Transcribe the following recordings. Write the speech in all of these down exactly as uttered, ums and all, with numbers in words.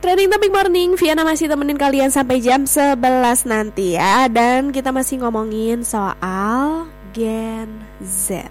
Trending Topic Morning, Viana masih temenin kalian sampai jam sebelas nanti ya. Dan kita masih ngomongin soal Gen Z.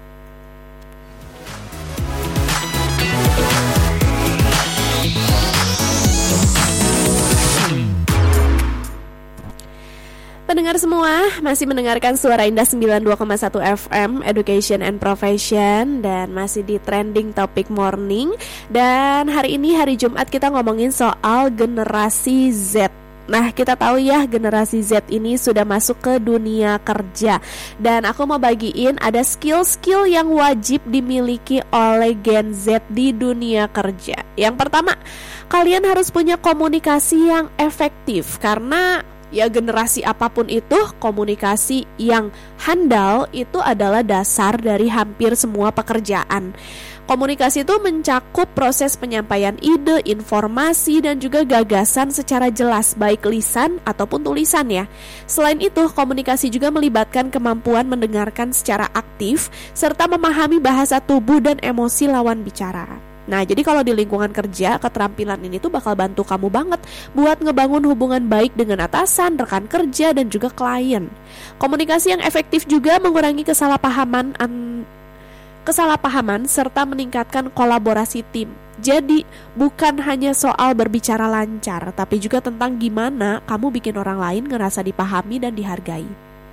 Pendengar semua, masih mendengarkan Suara Indah sembilan puluh dua koma satu F M Education and Profession, dan masih di Trending Topic Morning. Dan hari ini hari Jumat kita ngomongin soal generasi Z. Nah, kita tahu ya generasi Z ini sudah masuk ke dunia kerja. Dan aku mau bagiin ada skill-skill yang wajib dimiliki oleh Gen Z di dunia kerja. Yang pertama, kalian harus punya komunikasi yang efektif. Karena ya generasi apapun itu, komunikasi yang handal itu adalah dasar dari hampir semua pekerjaan. Komunikasi itu mencakup proses penyampaian ide, informasi, dan juga gagasan secara jelas, baik lisan ataupun tulisan ya. Selain itu, komunikasi juga melibatkan kemampuan mendengarkan secara aktif, serta memahami bahasa tubuh dan emosi lawan bicara. Nah, jadi kalau di lingkungan kerja, keterampilan ini tuh bakal bantu kamu banget buat ngebangun hubungan baik dengan atasan, rekan kerja, dan juga klien. Komunikasi yang efektif juga mengurangi kesalahpahaman an- kesalahpahaman serta meningkatkan kolaborasi tim. Jadi, bukan hanya soal berbicara lancar, tapi juga tentang gimana kamu bikin orang lain ngerasa dipahami dan dihargai.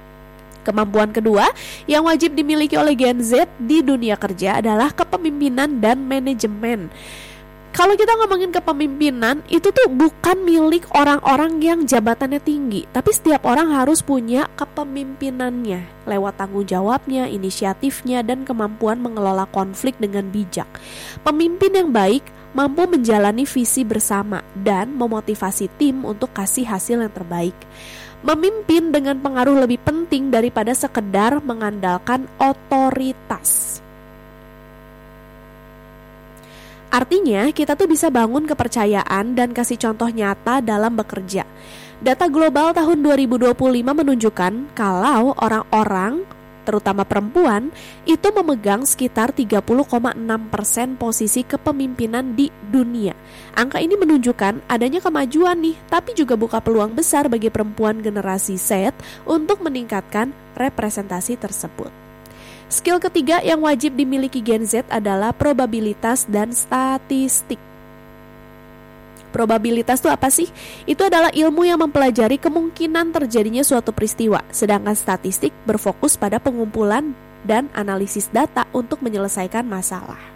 Kemampuan kedua yang wajib dimiliki oleh Gen Z di dunia kerja adalah kepemimpinan dan manajemen. Kalau kita ngomongin kepemimpinan, itu tuh bukan milik orang-orang yang jabatannya tinggi, tapi setiap orang harus punya kepemimpinannya lewat tanggung jawabnya, inisiatifnya, dan kemampuan mengelola konflik dengan bijak. Pemimpin yang baik mampu menjalani visi bersama dan memotivasi tim untuk kasih hasil yang terbaik. Memimpin dengan pengaruh lebih penting daripada sekedar mengandalkan otoritas. Artinya, kita tuh bisa bangun kepercayaan dan kasih contoh nyata dalam bekerja. Data global tahun dua ribu dua puluh lima menunjukkan kalau orang-orang, terutama perempuan, itu memegang sekitar tiga puluh koma enam persen posisi kepemimpinan di dunia. Angka ini menunjukkan adanya kemajuan nih, tapi juga buka peluang besar bagi perempuan generasi Z untuk meningkatkan representasi tersebut. Skill ketiga yang wajib dimiliki Gen Z adalah probabilitas dan statistik. Probabilitas itu apa sih? Itu adalah ilmu yang mempelajari kemungkinan terjadinya suatu peristiwa, sedangkan statistik berfokus pada pengumpulan dan analisis data untuk menyelesaikan masalah.